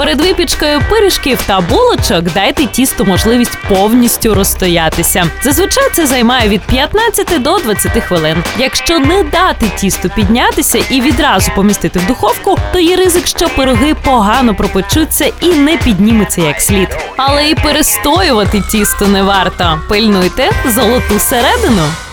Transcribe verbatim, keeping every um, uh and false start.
Перед випічкою пиріжків та булочок дайте тісту можливість повністю розстоятися. Зазвичай це займає від п'ятнадцяти до двадцяти хвилин. Якщо не дати тісту піднятися і відразу помістити в духовку, то є ризик, що пироги погано пропечуться і не підніметься як слід. Але і перестоювати тісто не варто. Пильнуйте золоту середину.